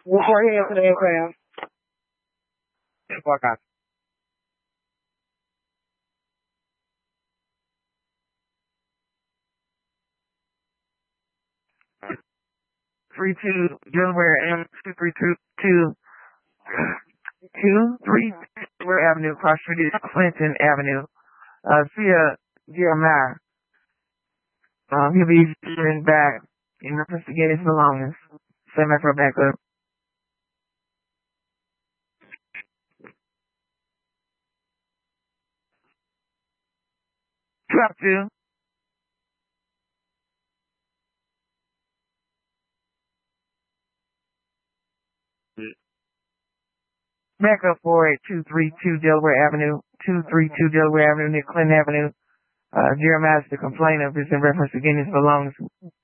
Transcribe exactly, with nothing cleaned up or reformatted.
Before he into the exam. Fuck out. Three two Delaware M two three two two two three Delaware Avenue, across street is Clinton Avenue. Uh, via Jeremiah. Um, he'll be getting back in reference to get his belongings. Send back for backup. Drop two. Backup four eight two three two Delaware Avenue, two three two Delaware Avenue near Clinton Avenue. Uh, Jeremiah's the complainant is in reference to getting his belongings.